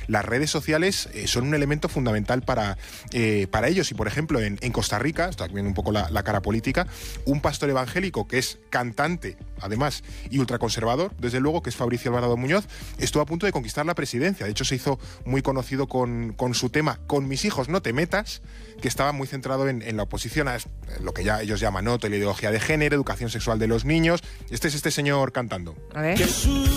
las redes sociales son un elemento fundamental para ellos. Y, por ejemplo, en Costa Rica, esto aquí viene un poco la cara política, un pastor evangélico que es cantante, además, y ultraconservador, desde luego, que es Fabricio Alvarado Muñoz, estuvo a punto de conquistar la presidencia. De hecho, se hizo muy conocido con su tema "Con mis hijos no te metas", que estaba muy centrado en la oposición a lo que ya ellos llaman, ¿no?, la ideología de género, educación sexual de los niños. Este es este señor cantando. A ver.